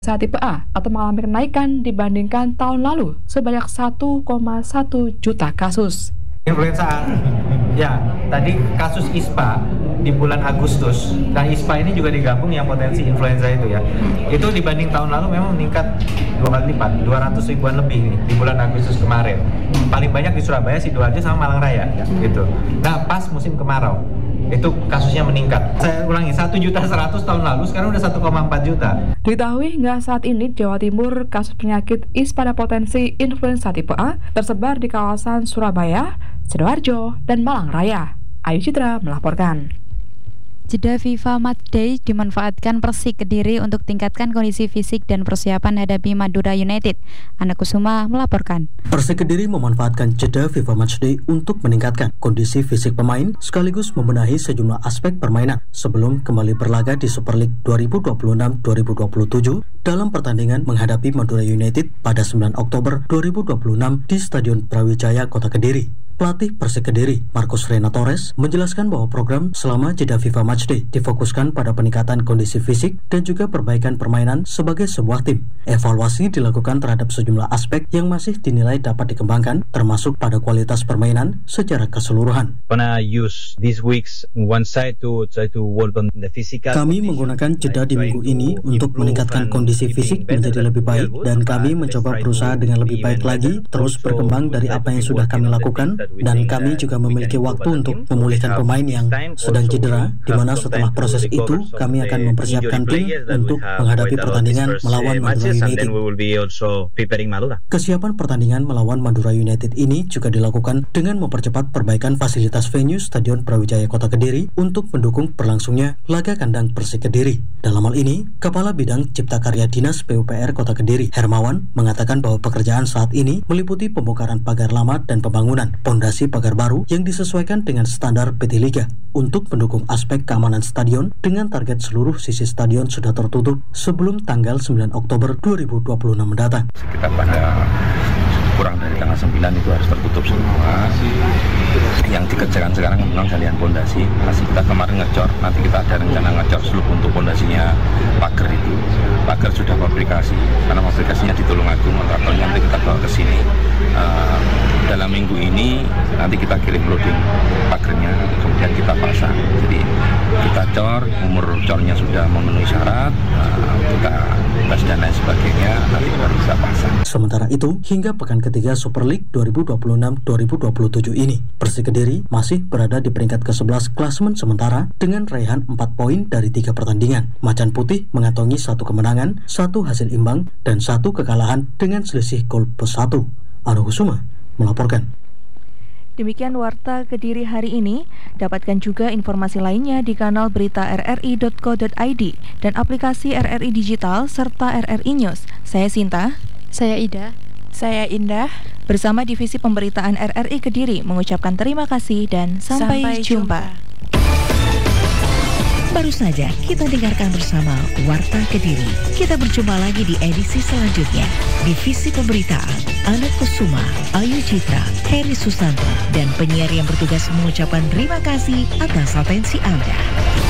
tipe A atau mengalami kenaikan dibandingkan tahun lalu sebanyak 1,1 juta kasus. Influenza ya, tadi kasus ISPA di bulan Agustus. Nah, ISPA ini juga digabung yang potensi influenza itu ya. Itu dibanding tahun lalu memang meningkat 2 kali lipat, 200 ribuan lebih nih di bulan Agustus kemarin. Paling banyak di Surabaya, Sidoarjo sama Malang Raya gitu. Nah, pas musim kemarau itu kasusnya meningkat. Saya ulangi, 1.100.000 tahun lalu, sekarang udah 1,4 juta. Diketahui hingga saat ini Jawa Timur kasus penyakit pada potensi influenza tipe A tersebar di kawasan Surabaya, Sidoarjo, dan Malang Raya. Ayu Citra melaporkan. Jeda FIFA Match Day dimanfaatkan Persik Kediri untuk tingkatkan kondisi fisik dan persiapan hadapi Madura United. Ana Kusuma melaporkan. Persik Kediri memanfaatkan jeda FIFA Match Day untuk meningkatkan kondisi fisik pemain sekaligus membenahi sejumlah aspek permainan sebelum kembali berlaga di Super League 2026-2027 dalam pertandingan menghadapi Madura United pada 9 Oktober 2026 di Stadion Brawijaya, Kota Kediri. Pelatih Persik Kediri, Marcos Reyna Torres, menjelaskan bahwa program selama jeda FIFA Matchday difokuskan pada peningkatan kondisi fisik dan juga perbaikan permainan sebagai sebuah tim. Evaluasi dilakukan terhadap sejumlah aspek yang masih dinilai dapat dikembangkan, termasuk pada kualitas permainan secara keseluruhan. Kami menggunakan jeda di minggu ini untuk meningkatkan kondisi fisik menjadi lebih baik, dan kami mencoba berusaha dengan lebih baik lagi, terus berkembang dari apa yang sudah kami lakukan. Dan kami juga memiliki waktu untuk memulihkan pemain yang sedang cedera, di mana setelah proses itu kami akan mempersiapkan tim untuk menghadapi pertandingan melawan Madura United. Kesiapan pertandingan melawan Madura United ini juga dilakukan dengan mempercepat perbaikan fasilitas venue Stadion Brawijaya Kota Kediri untuk mendukung berlangsungnya laga kandang Persik Kediri. Dalam hal ini, Kepala Bidang Cipta Karya Dinas PUPR Kota Kediri, Hermawan, mengatakan bahwa pekerjaan saat ini meliputi pembongkaran pagar lama dan pembangunan pondasi pagar baru yang disesuaikan dengan standar PT Liga untuk mendukung aspek keamanan stadion dengan target seluruh sisi stadion sudah tertutup sebelum tanggal 9 Oktober 2026 mendatang. Sekitar pada kurang dari tanggal 9 itu harus tertutup semua. Yang dikerjakan sekarang memang galian pondasi. Masih kita kemarin ngecor, nanti kita ada rencana ngecor seluruh untuk pondasinya pagar itu. Pagar sudah fabrikasi, karena fabrikasinya di Tulungagung, kontraktornya nanti kita bawa ke sini. Dalam minggu ini nanti kita kirim loading pagernya, kemudian kita pasang. Jadi kita cor, umur cornya sudah memenuhi syarat, kita tes dan lain sebagainya, nanti baru bisa pasang. Sementara itu, hingga pekan ketiga Super League 2026-2027 ini, Persik Kediri masih berada di peringkat ke-11 klasemen sementara dengan raihan 4 poin dari 3 pertandingan. Macan Putih mengantongi 1 kemenangan, 1 hasil imbang, dan 1 kekalahan dengan selisih gol +1. Ana Kusuma melaporkan. Demikian Warta Kediri hari ini. Dapatkan juga informasi lainnya di kanal berita rri.co.id dan aplikasi RRI Digital serta RRI News. Saya Sinta. Saya Ida. Saya Indah. Bersama Divisi Pemberitaan RRI Kediri mengucapkan terima kasih dan sampai jumpa. Baru saja kita dengarkan bersama Warta Kediri. Kita berjumpa lagi di edisi selanjutnya. Divisi Pemberitaan, Ana Kusuma, Ayu Citra, Heri Susanto, dan penyiar yang bertugas mengucapkan terima kasih atas atensi Anda.